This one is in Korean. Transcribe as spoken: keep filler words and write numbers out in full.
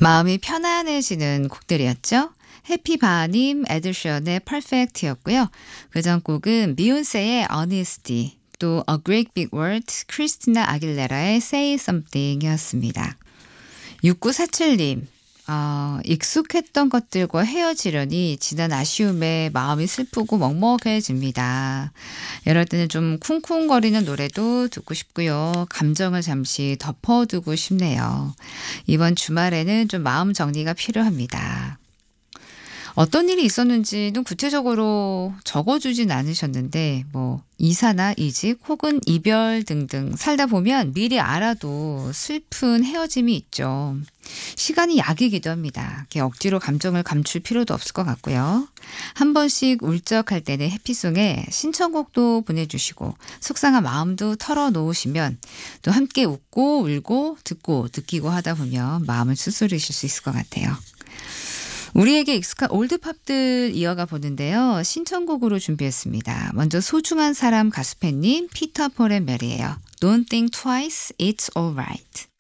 마음이 편안해지는 곡들이었죠. 해피바님, 에드셔런의 퍼펙트였고요. 그전 곡은 비욘세의 Honesty, 또 A Great Big World, 크리스티나 아길레라의 Say Something이었습니다. 육구사칠님, 어, 익숙했던 것들과 헤어지려니 지난 아쉬움에 마음이 슬프고 먹먹해집니다. 이럴 때는 좀 쿵쿵거리는 노래도 듣고 싶고요. 감정을 잠시 덮어두고 싶네요. 이번 주말에는 좀 마음 정리가 필요합니다. 어떤 일이 있었는지는 구체적으로 적어주진 않으셨는데 뭐 이사나 이직 혹은 이별 등등 살다 보면 미리 알아도 슬픈 헤어짐이 있죠. 시간이 약이기도 합니다. 이렇게 억지로 감정을 감출 필요도 없을 것 같고요. 한 번씩 울적할 때는 해피송에 신청곡도 보내주시고 속상한 마음도 털어놓으시면 또 함께 웃고 울고 듣고 느끼고 하다 보면 마음을 추스르실 수 있을 것 같아요. 우리에게 익숙한 올드팝들 이어가 보는데요. 신청곡으로 준비했습니다. 먼저 소중한 사람 가수팬님 피터 폴 앤 메리예요. Don't think twice, it's alright.